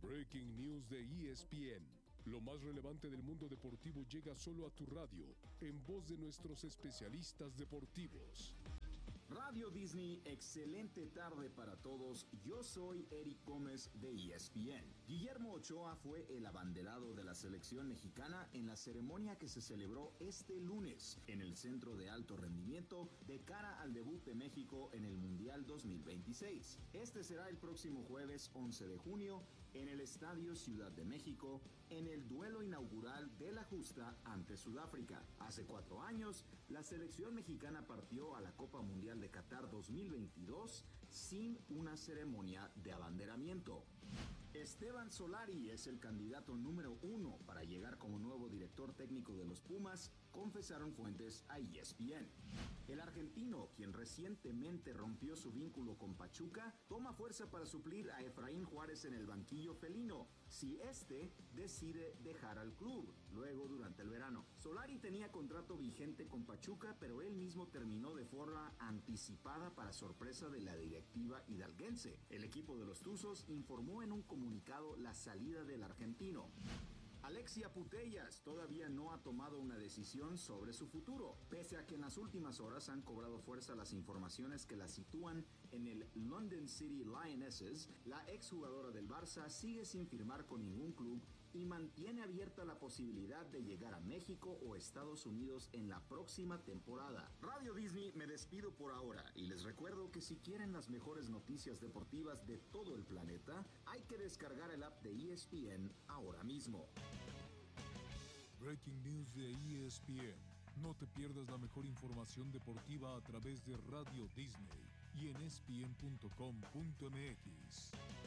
Breaking News de ESPN. Lo más relevante del mundo deportivo llega solo a tu radio, en voz de nuestros especialistas deportivos. Radio Disney, excelente tarde para todos. Yo soy Eric Gómez de ESPN. Guillermo Ochoa fue el abanderado de la selección mexicana en la ceremonia que se celebró este lunes en el Centro de Alto Rendimiento de cara al debut de México en el Mundial 2026. Este será el próximo jueves 11 de junio en el Estadio Ciudad de México en el duelo inaugural de la justa ante Sudáfrica. Hace 4 años, la selección mexicana partió a la Copa Mundial de Qatar 2022 sin una ceremonia de abanderamiento. Esteban Solari es el candidato número 1 para llegar como nuevo director técnico de los Pumas, confesaron fuentes a ESPN. El argentino, quien recientemente rompió su vínculo con Pachuca, toma fuerza para suplir a Efraín Juárez en el banquillo felino, si este decide dejar al club, luego durante el verano. Solari tenía contrato vigente con Pachuca, pero él mismo terminó de forma anticipada para sorpresa de la directiva hidalguense. El equipo de los Tuzos informó en un comunicado la salida del argentino. Alexia Putellas todavía no ha tomado una decisión sobre su futuro, pese a que en las últimas horas han cobrado fuerza las informaciones que la sitúan en el London City Lionesses. La exjugadora del Barça sigue sin firmar con ningún club y mantiene abierta la posibilidad de llegar a México o Estados Unidos en la próxima temporada. Radio Disney, me despido por ahora y les recuerdo que si quieren las mejores noticias deportivas de todo el planeta, hay que descargar el app de ESPN ahora mismo. Breaking News de ESPN. No te pierdas la mejor información deportiva a través de Radio Disney y en ESPN.com.mx.